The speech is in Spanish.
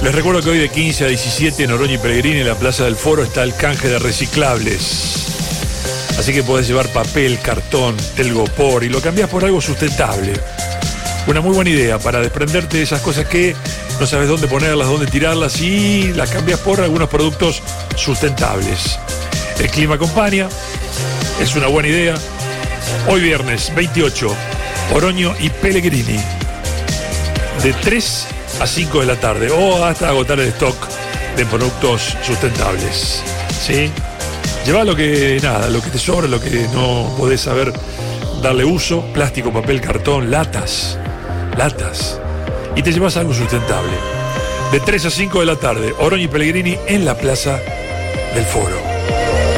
Les recuerdo que hoy de 15 a 17 en Oroño y Pellegrini, en la Plaza del Foro, está el canje de reciclables. Así que podés llevar papel, cartón, telgopor y lo cambiás por algo sustentable. Una muy buena idea para desprenderte de esas cosas que no sabes dónde ponerlas, dónde tirarlas y las cambias por algunos productos sustentables. El clima acompaña, es una buena idea. Hoy viernes 28, Oroño y Pellegrini, de 3 a 5 de la tarde o hasta agotar el stock de productos sustentables. ¿Sí? Lleva lo que te sobra, lo que no podés saber darle uso: plástico, papel, cartón, latas, y te llevas algo sustentable. De 3 a 5 de la tarde, Oroño y Pellegrini en la Plaza del Foro.